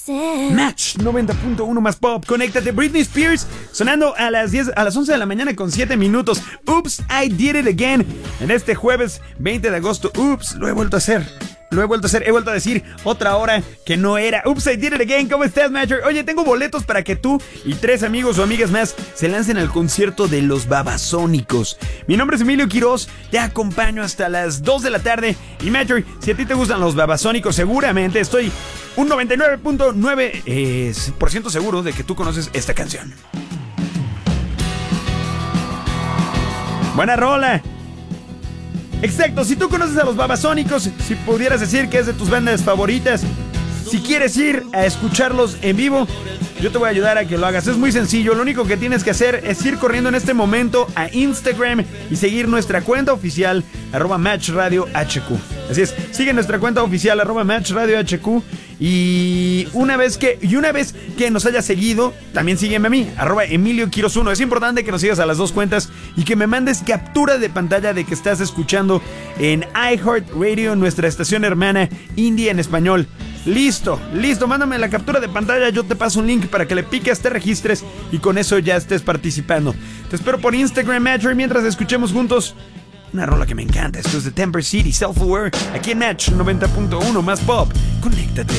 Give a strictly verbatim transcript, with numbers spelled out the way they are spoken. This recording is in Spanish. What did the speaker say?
Match noventa punto uno más pop. Conéctate. Britney Spears sonando a las diez, a las once de la mañana con siete minutos. Oops, I did it again. En este jueves veinte de agosto. Oops, lo he vuelto a hacer. Lo he vuelto a hacer, he vuelto a decir otra hora que no era. Oops, I did it again. ¿Cómo estás, Matcher? Oye, tengo boletos para que tú y tres amigos o amigas más se lancen al concierto de los Babasónicos. Mi nombre es Emilio Quiroz, te acompaño hasta las dos de la tarde. Y Matcher, si a ti te gustan los Babasónicos, seguramente estoy un noventa y nueve punto nueve eh, por ciento seguro de que tú conoces esta canción. Buena rola. Exacto, si tú conoces a los Babasónicos, si pudieras decir que es de tus bandas favoritas, si quieres ir a escucharlos en vivo, yo te voy a ayudar a que lo hagas. Es muy sencillo, lo único que tienes que hacer es ir corriendo en este momento a Instagram y seguir nuestra cuenta oficial, arroba Match Radio H Q. Así es, sigue nuestra cuenta oficial, arroba Match Radio H Q. Y una vez que y una vez que nos hayas seguido, también sígueme a mí, arroba Emilio Quiroz uno. Es importante que nos sigas a las dos cuentas y que me mandes captura de pantalla de que estás escuchando en iHeartRadio, nuestra estación hermana Indie en español. Listo, listo, mándame la captura de pantalla, yo te paso un link para que le piques, te registres y con eso ya estés participando. Te espero por Instagram, Match, mientras escuchemos juntos una rola que me encanta. Esto es de Temper City, Self Aware, aquí en Match noventa punto uno más pop. Conéctate.